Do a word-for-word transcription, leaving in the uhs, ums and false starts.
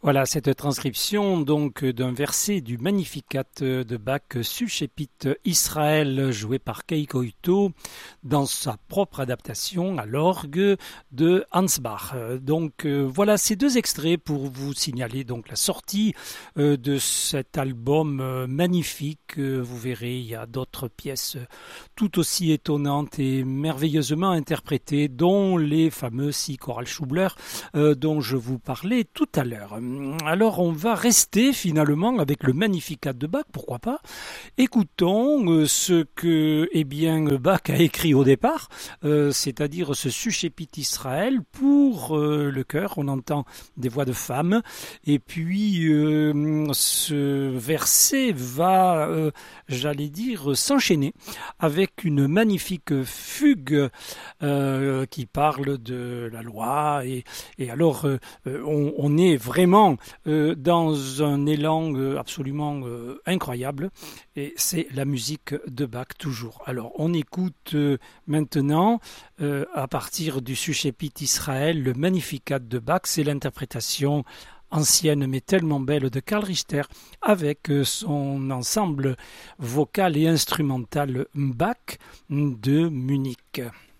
Voilà cette transcription donc d'un verset du Magnificat de Bach, Sushepit Israël, joué par Keiko Ito dans sa propre adaptation à l'orgue de Hans Bach. Donc euh, voilà ces deux extraits pour vous signaler donc la sortie euh, de cet album euh, magnifique. Euh, vous verrez, il y a d'autres pièces tout aussi étonnantes et merveilleusement interprétées, dont les fameux six chorales Schubler euh, dont je vous parlais tout à l'heure. Alors on va rester finalement avec le Magnificat de Bach, pourquoi pas. Écoutons euh, ce que eh bien, Bach a écrit au départ, euh, c'est-à-dire ce Sushepit Israël pour euh, le chœur. On entend des voix de femmes et puis euh, ce verset va, euh, j'allais dire, s'enchaîner avec une magnifique fugue euh, qui parle de la loi et, et alors euh, on, on est vraiment euh, dans un élan euh, absolument euh, incroyable et c'est la musique de Bach toujours. Alors on écoute euh, maintenant euh, à partir du Sushepit Israël le Magnificat de Bach, c'est l'interprétation ancienne mais tellement belle de Karl Richter avec son ensemble vocal et instrumental Bach de Munich.